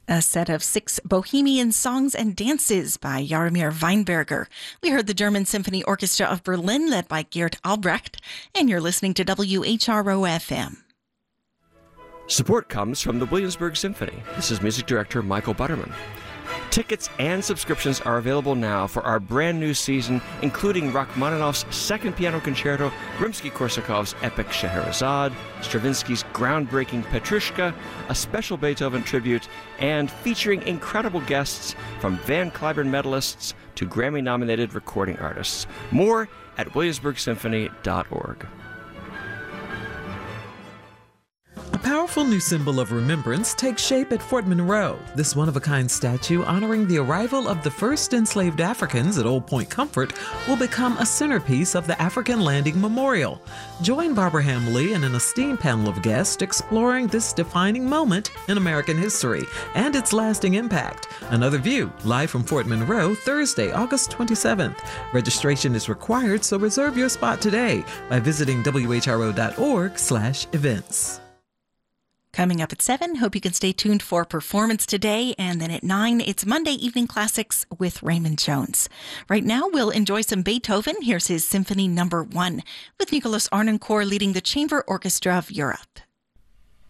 A set of 6 Bohemian songs and dances by Jaromir Weinberger. We heard the German Symphony Orchestra of Berlin, led by Geert Albrecht, and you're listening to WHRO-FM. Support comes from the Williamsburg Symphony. This is music director Michael Butterman. Tickets and subscriptions are available now for our brand new season, including Rachmaninoff's Second Piano Concerto, Rimsky-Korsakov's epic Scheherazade, Stravinsky's groundbreaking Petrushka, a special Beethoven tribute, and featuring incredible guests from Van Cliburn medalists to Grammy-nominated recording artists. More at williamsburgsymphony.org. A powerful new symbol of remembrance takes shape at Fort Monroe. This one-of-a-kind statue honoring the arrival of the first enslaved Africans at Old Point Comfort will become a centerpiece of the African Landing Memorial. Join Barbara Hamley and an esteemed panel of guests exploring this defining moment in American history and its lasting impact. Another View, live from Fort Monroe, Thursday, August 27th. Registration is required, so reserve your spot today by visiting whro.org/events. Coming up at 7, hope you can stay tuned for Performance Today. And then at 9, it's Monday Evening Classics with Raymond Jones. Right now, we'll enjoy some Beethoven. Here's his Symphony No. 1 with Nicholas Arnoncourt leading the Chamber Orchestra of Europe.